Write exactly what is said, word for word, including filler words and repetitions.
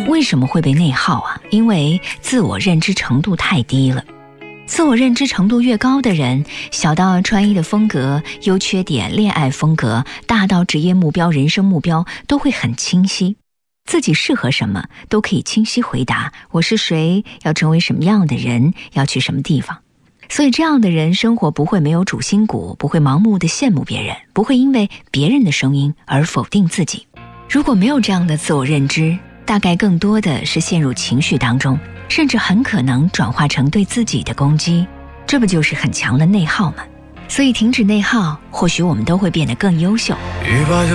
为什么会被内耗啊？因为自我认知程度太低了。自我认知程度越高的人，小到穿衣的风格、优缺点、恋爱风格，大到职业目标、人生目标，都会很清晰。自己适合什么，都可以清晰回答。我是谁，要成为什么样的人，要去什么地方。所以这样的人生活不会没有主心骨，不会盲目的羡慕别人，不会因为别人的声音而否定自己。如果没有这样的自我认知，大概更多的是陷入情绪当中，甚至很可能转化成对自己的攻击，这不就是很强的内耗吗？所以停止内耗，或许我们都会变得更优秀。 一把酒